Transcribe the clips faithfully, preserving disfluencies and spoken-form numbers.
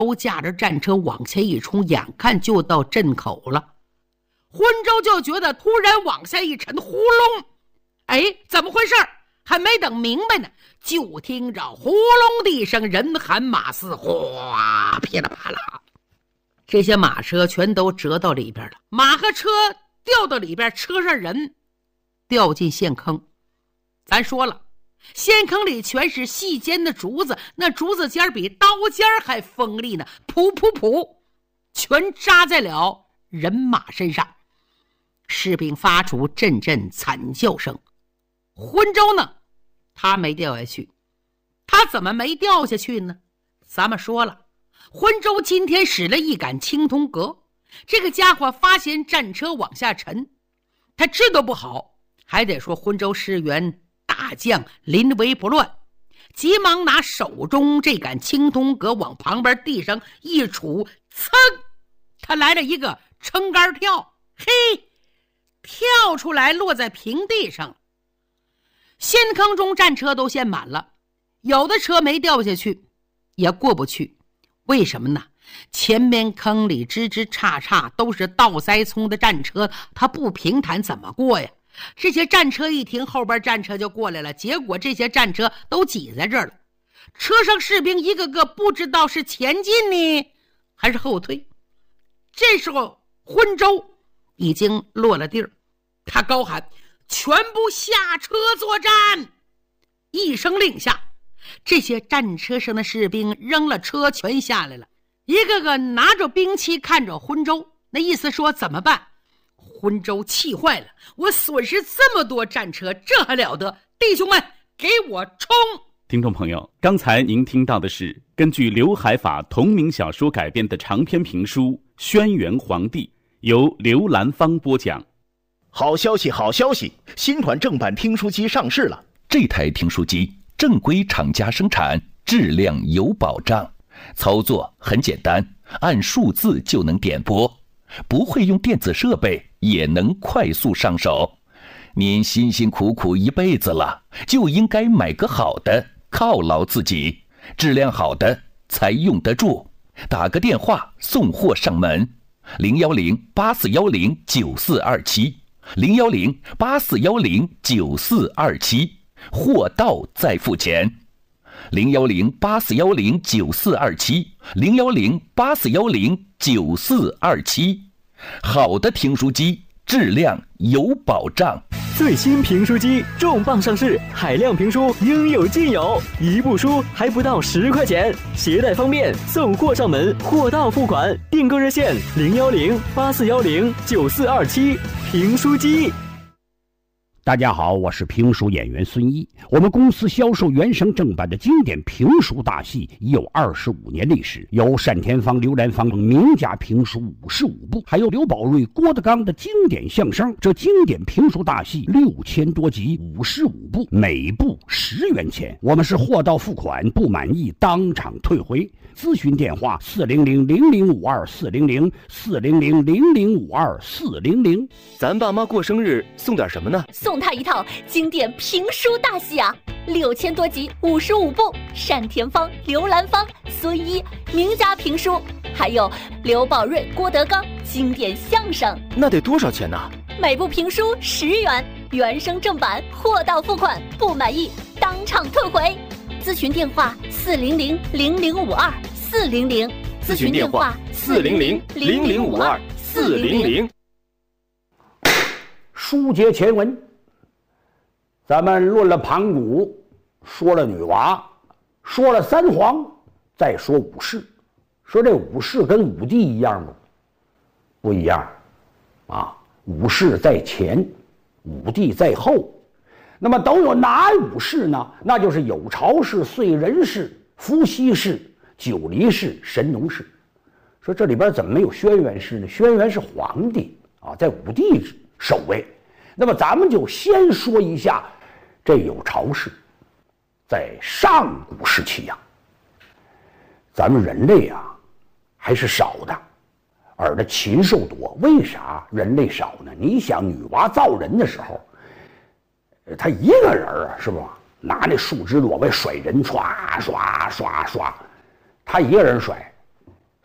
都驾着战车往前一冲，眼看就到镇口了。浑州就觉得突然往下一沉，呼隆，哎，怎么回事？还没等明白呢，就听着呼隆的一声，人喊马嘶，哗，噼里啪啦，这些马车全都折到里边了，马和车掉到里边，车上人掉进陷坑。咱说了，陷坑里全是细尖的竹子，那竹子尖比刀尖还锋利呢，噗噗噗，全扎在了人马身上。士兵发出阵阵惨叫声。浑州呢，他没掉下去。他怎么没掉下去呢？咱们说了，浑州今天使了一杆青铜戈，这个家伙发现战车往下沉，他知道不好，还得说浑州师员大将临危不乱，急忙拿手中这杆青铜戈往旁边地上一杵，噌，他来了一个撑杆跳，嘿，跳出来落在平地上。陷坑中战车都陷满了，有的车没掉下去，也过不去。为什么呢？前面坑里枝枝杈杈都是倒栽葱的战车，它不平坦怎么过呀？这些战车一停，后边战车就过来了，结果这些战车都挤在这儿了。车上士兵一个个不知道是前进呢还是后退。这时候浑州已经落了地儿，他高喊：全部下车作战！一声令下，这些战车上的士兵扔了车全下来了，一个个拿着兵器看着浑州，那意思说怎么办？浑州气坏了，我损失这么多战车，这还了得？弟兄们，给我冲！ 听众朋友，刚才您听到的是根据刘海法同名小说改编的长篇评书《轩辕皇帝》，由刘兰芳播讲。 好消息，好消息！新款正版听书机上市了。 这台听书机正规厂家生产，质量有保障，操作很简单，按数字就能点播，不会用电子设备也能快速上手。您辛辛苦苦一辈子了，就应该买个好的，犒劳自己。质量好的才用得住。打个电话送货上门，零幺零八四幺零九四二七。零幺零八四幺零九四二七，货到再付钱。零幺零八四幺零九四二七，零幺零八四幺零九四二七。好的听书机，质量有保障。 最新评书机重磅上市，海量评书应有尽有，一部书还不到十块钱，携带方便，送货上门，货到付款。订购热线零幺零八四幺零九四二七。评书机。 大家好，我是评书演员孙一。我们公司销售原声正版的经典评书大戏已有二十五年历史，有单田芳、刘兰芳等名家评书五十五部，还有刘宝瑞、郭德纲的经典相声。这经典评书大戏六千多集，五十五部，每部十元钱。我们是货到付款，不满意当场退回。咨询电话四零零零零五二四零零四零零零零五二四零零。 咱爸妈过生日送点什么呢？ 送他一套经典评书大戏啊，六千多集，五十五部，单田芳、刘兰芳、孙一名家评书，还有刘宝瑞、郭德纲经典相声。 那得多少钱呢？ 每部评书十元，原声正版，货到付款，不满意当场退回。咨询电话四零零零零五二四零零， 咨询电话四零零零零五二四零零。 书接前文，咱们论了盘古，说了女娲，说了三皇，再说武士。说这武士跟武帝一样吗？不一样啊！武士在前，武帝在后。那么都有哪武士呢？那就是有巢氏、燧人氏、伏羲氏、九黎氏、神农氏。说这里边怎么没有轩辕氏呢？轩辕是皇帝啊，在武帝首位。那么咱们就先说一下这有巢氏。在上古时期呀、啊，咱们人类啊还是少的，而的禽兽多。为啥人类少呢？你想女娲造人的时候，他一个人啊，是不拿那树枝往外甩人，唰唰唰唰，他一个人甩，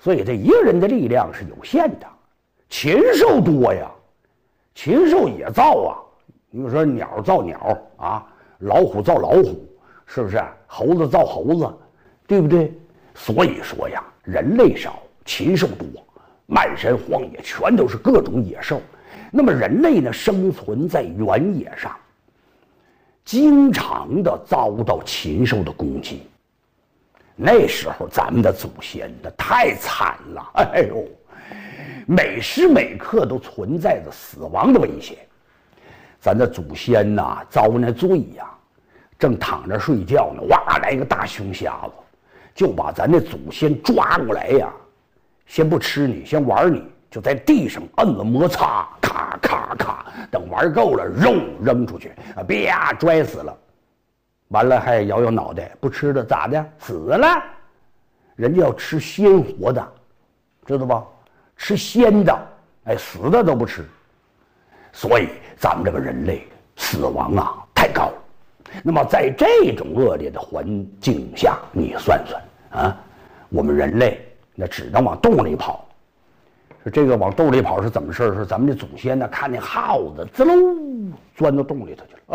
所以这一个人的力量是有限的，禽兽多呀，禽兽也造啊。你比如说鸟造鸟啊，老虎造老虎，是不是？猴子造猴子，对不对？所以说呀，人类少，禽兽多，漫山荒野全都是各种野兽。那么人类呢，生存在原野上，经常的遭到禽兽的攻击。那时候咱们的祖先那太惨了，哎呦，每时每刻都存在着死亡的危险。咱的祖先呐，遭那罪呀，正躺着睡觉呢，哇，来一个大熊瞎子，就把咱的祖先抓过来呀，先不吃你，先玩你，就在地上摁了摩擦，咔咔咔，等玩够了，肉扔出去，啊，啪，拽死了。完了还摇摇脑袋，不吃的咋的？死了。人家要吃鲜活的，知道吧？吃鲜的，哎，死的都不吃。所以咱们这个人类死亡啊太高了。那么在这种恶劣的环境下，你算算啊，我们人类那只能往洞里跑。说这个往洞里跑是怎么事？是咱们的祖先呢，看见耗子滋溜钻到洞里头去了。